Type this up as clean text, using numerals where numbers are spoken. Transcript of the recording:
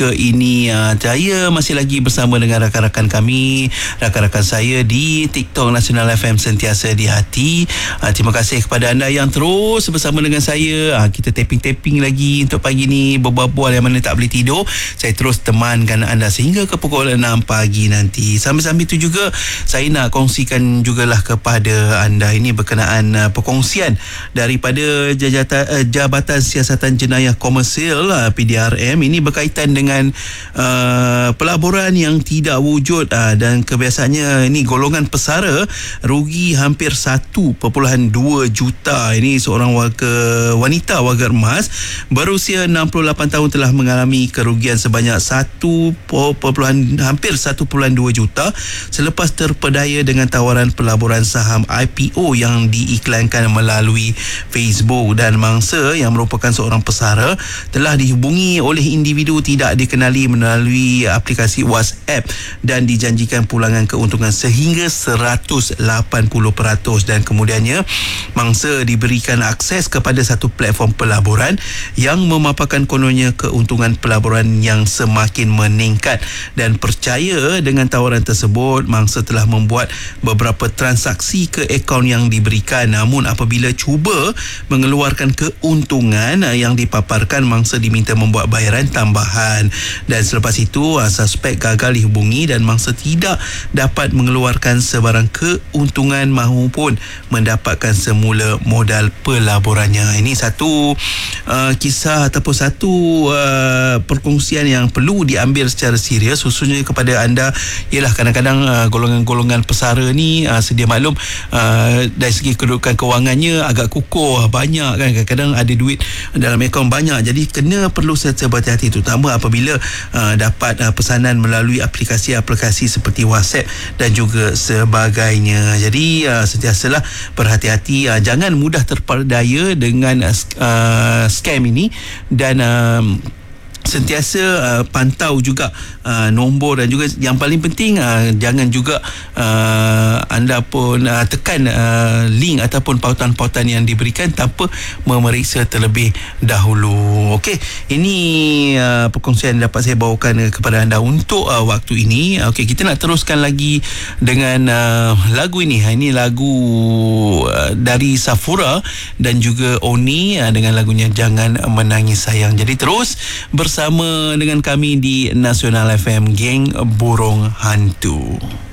ketika ini. Saya masih lagi bersama dengan rakan-rakan kami, rakan-rakan saya di TikTok Nasional FM Sentiasa di Hati. Terima kasih kepada anda yang terus bersama dengan saya. Kita tapping-tapping lagi untuk pagi ni, berbual-bual yang mana tak boleh tidur. Saya terus temankan anda sehingga ke pukul 6 pagi nanti. Sambil-sambil itu juga saya nak kongsikan jugalah kepada anda ini berkenaan perkongsian daripada Jabatan Siasatan Jenayah Komersial PDRM. Ini berkaitan dengan pelaburan yang tidak wujud, dan kebiasaannya ini golongan pesara rugi hampir 1.2 juta. Ini seorang wanita warga emas berusia 68 tahun telah mengalami kerugian sebanyak hampir 1.2 juta selepas terpedaya dengan tawaran pelaburan saham IPO yang diiklankan melalui Facebook. Dan mangsa yang merupakan seorang pesara telah dihubungi oleh individu tidak dikenali melalui aplikasi WhatsApp dan dijanjikan pulangan keuntungan sehingga 180%, dan kemudiannya mangsa diberikan akses kepada satu platform pelaburan yang memaparkan kononnya keuntungan pelaburan yang semakin meningkat. Dan percaya dengan tawaran tersebut, mangsa telah membuat beberapa transaksi ke akaun yang diberikan. Namun apabila cuba mengeluarkan keuntungan yang dipaparkan, mangsa diminta membuat bayaran tambahan. Dan selepas itu suspek gagal dihubungi dan mangsa tidak dapat mengeluarkan sebarang keuntungan maupun mendapatkan semula modal pelaburannya. Ini satu kisah ataupun satu perkongsian yang perlu diambil secara serius, khususnya kepada anda. Ialah kadang-kadang golongan-golongan pesara ni sedia maklum dari segi kedudukan kewangannya agak kukuh, banyak kan, kadang-kadang ada duit dalam akaun banyak, jadi perlu serta berhati-hati, terutama apabila dapat pesanan melalui aplikasi-aplikasi seperti WhatsApp dan juga sebagainya. Jadi sentiasalah berhati-hati, jangan mudah terpedaya dengan scam ini, dan sentiasa pantau juga nombor, dan juga yang paling penting jangan juga anda pun tekan link ataupun pautan-pautan yang diberikan tanpa memeriksa terlebih dahulu. Okey, ini perkongsian yang dapat saya bawakan kepada anda untuk waktu ini. Okey, kita nak teruskan lagi dengan lagu ini. Ini lagu dari Safura dan juga Oni dengan lagunya Jangan Menangis Sayang. Jadi terus bersama dengan kami di Nasional FM, Geng Burung Hantu.